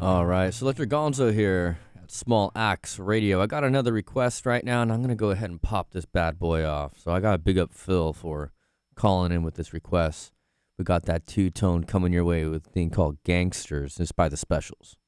All right, Selector Gonzo here at Small Axe Radio. I got another request right now, and I'm going to go ahead and pop this bad boy off. So I got to big up Phil for calling in with this request. We got that two-tone coming your way with a thing called Gangsters. It's by The Specials.